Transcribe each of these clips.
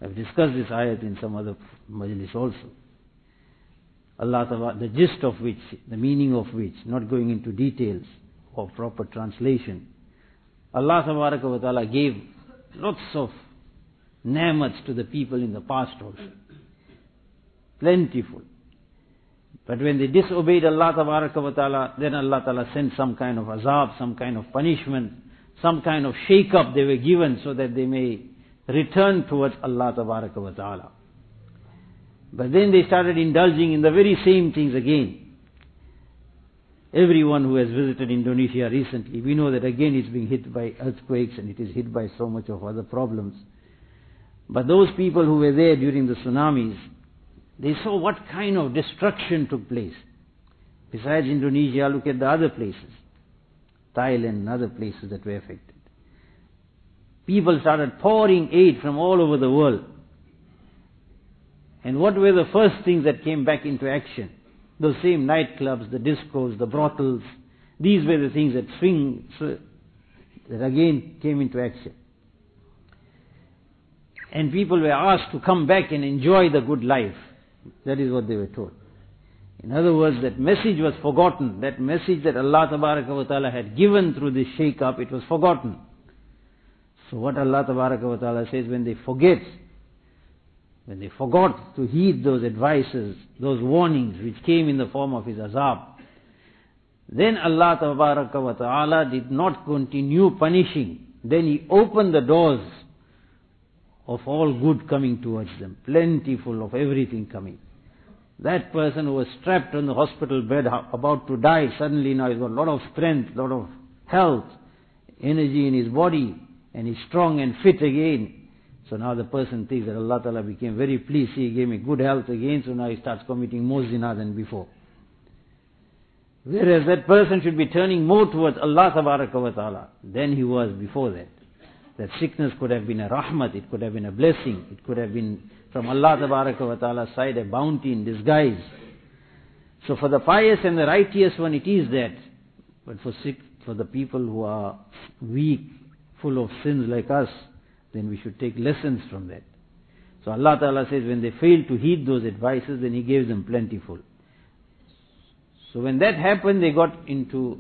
I've discussed this ayat in some other majlis also. Allah Ta'ala, the gist of which, the meaning of which, not going into details or proper translation, Allah Ta'ala gave lots of ni'mats to the people in the past also. Plentiful. But when they disobeyed Allah Ta'ala, then Allah Ta'ala sent some kind of azab, some kind of punishment, some kind of shake-up they were given so that they may return towards Allah Ta'ala. But then they started indulging in the very same things again. Everyone who has visited Indonesia recently, we know that again it's being hit by earthquakes and it is hit by so much of other problems. But those people who were there during the tsunamis, they saw what kind of destruction took place. Besides Indonesia, look at the other places. Thailand and other places that were affected. People started pouring aid from all over the world. And what were the first things that came back into action? Those same nightclubs, the discos, the brothels. These were the things that again came into action. And people were asked to come back and enjoy the good life. That is what they were told. In other words, that message was forgotten. That message that Allah Ta'ala had given through this shake-up, it was forgotten. So what Allah Ta'ala says, when they forgot to heed those advices, those warnings which came in the form of His azab, then Allah Ta'ala did not continue punishing. Then He opened the doors of all good coming towards them, plentiful of everything coming. That person who was strapped on the hospital bed, about to die, suddenly now he's got a lot of strength, a lot of health, energy in his body, and he's strong and fit again. So now the person thinks that Allah Ta'ala became very pleased, He gave me good health again, so now he starts committing more zina than before. Whereas that person should be turning more towards Allah Ta'ala than he was before that. That sickness could have been a rahmat, it could have been a blessing, it could have been from Allah Ta'ala's side a bounty in disguise. So for the pious and the righteous one it is that. But for the people who are weak, full of sins like us, then we should take lessons from that. So Allah Ta'ala says when they failed to heed those advices, then He gave them plentiful. So when that happened, they got into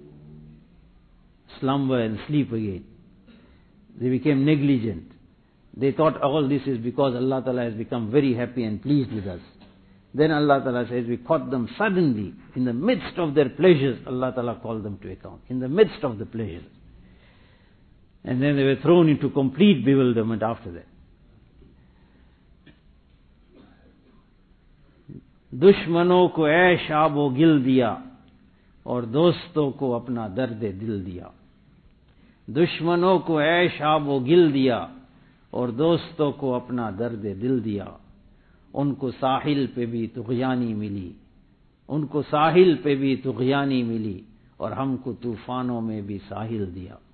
slumber and sleep again. They became negligent. They thought all this is because Allah Ta'ala has become very happy and pleased with us. Then Allah Ta'ala says we caught them suddenly, in the midst of their pleasures, Allah Ta'ala called them to account. In the midst of the pleasures. And then they were thrown into complete bewilderment after that. दुश्मनों को ऐश आबो गिल दिया और दोस्तों को अपना दर्द दिल दिया. दुश्मनों को ऐश आबो गिल दिया और दोस्तों को अपना दर्द दिल दिया. उनको साहिल पे भी तुग़यानी मिली, उनको साहिल पे भी तुग़यानी मिली और हमको तूफानों में भी साहिल दिया.